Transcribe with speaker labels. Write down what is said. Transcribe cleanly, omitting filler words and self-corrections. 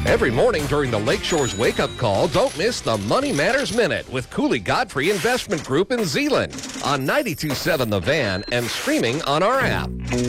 Speaker 1: Every morning during the Lakeshore's Wake-Up Call, don't miss the Money Matters Minute with Cooley Godfrey Investment Group in Zeeland on 92.7 The Van and streaming on our app.